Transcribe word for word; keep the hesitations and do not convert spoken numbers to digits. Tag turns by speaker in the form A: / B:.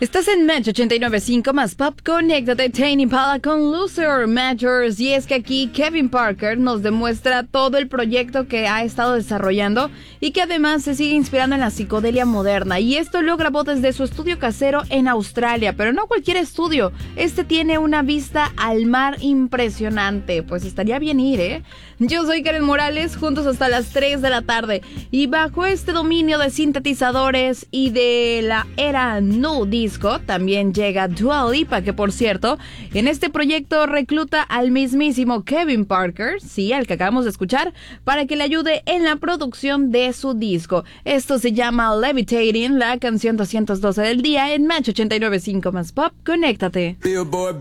A: Estás en Match ochenta y nueve punto cinco más Pop. Conéctate, Tame Impala con Loser Matters. Y es que aquí Kevin Parker nos demuestra todo el proyecto que ha estado desarrollando y que además se sigue inspirando en la psicodelia moderna. Y esto lo grabó desde su estudio casero en Australia, pero no cualquier estudio. Este tiene una vista al mar impresionante. Pues estaría bien ir, ¿eh? Yo soy Karen Morales, juntos hasta las tres de la tarde. Y bajo este dominio de sintetizadores y de la era nu disco, también llega Dua Lipa, que por cierto, en este proyecto recluta al mismísimo Kevin Parker, sí, al que acabamos de escuchar, para que le ayude en la producción de su disco. Esto se llama Levitating, la canción doscientos doce del día en Match ochenta y nueve punto cinco más Pop. Conéctate.
B: Billboard